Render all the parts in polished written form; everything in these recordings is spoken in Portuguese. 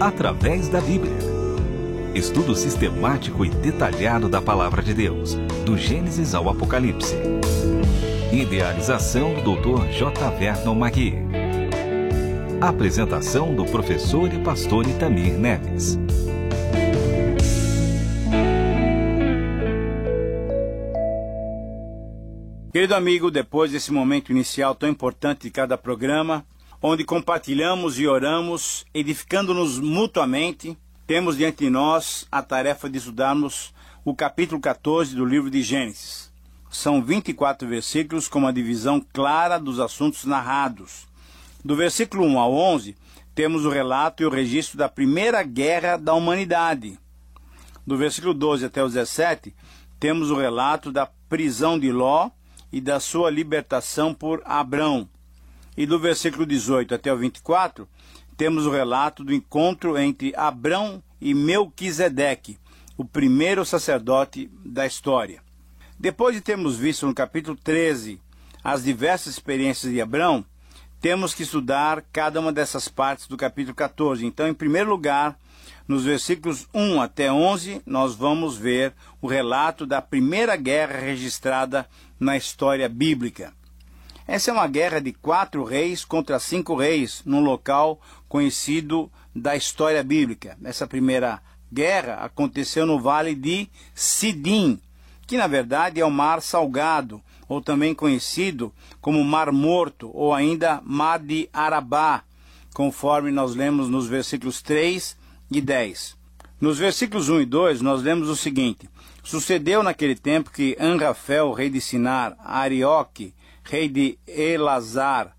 Através da Bíblia. Estudo sistemático e detalhado da Palavra de Deus, do Gênesis ao Apocalipse. Idealização do Dr. J. Vernon Magui. Apresentação do professor e pastor Itamir Neves. Querido amigo, depois desse momento inicial tão importante de cada programa, onde compartilhamos e oramos, edificando-nos mutuamente, temos diante de nós a tarefa de estudarmos o capítulo 14 do livro de Gênesis. São 24 versículos com uma divisão clara dos assuntos narrados. Do versículo 1 ao 11, temos o relato e o registro da primeira guerra da humanidade. Do versículo 12 até o 17, temos o relato da prisão de Ló e da sua libertação por Abrão. E do versículo 18 até o 24, temos o relato do encontro entre Abrão e Melquisedeque, o primeiro sacerdote da história. Depois de termos visto no capítulo 13 as diversas experiências de Abrão, temos que estudar cada uma dessas partes do capítulo 14. Então, em primeiro lugar, nos versículos 1 até 11, nós vamos ver o relato da primeira guerra registrada na história bíblica. Essa é uma guerra de 4 reis contra 5 reis, num local conhecido da história bíblica. Essa primeira guerra aconteceu no vale de Sidim, que na verdade é o Mar Salgado, ou também conhecido como Mar Morto, ou ainda Mar de Arabá, conforme nós lemos nos versículos 3 e 10. Nos versículos 1 e 2, nós lemos o seguinte: Sucedeu naquele tempo que Anrafel, rei de Sinar, Arioque, rei de Elazar,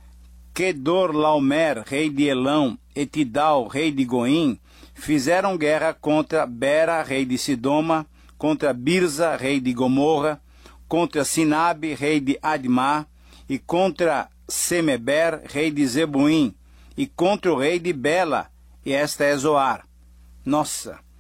Kedorlaomer, rei de Elão, e Tidal, rei de Goim, fizeram guerra contra Bera, rei de Sidoma, contra Birza, rei de Gomorra, contra Sinabe, rei de Admá, e contra Semeber, rei de Zebuim, e contra o rei de Bela, e esta é Zoar. Nossa,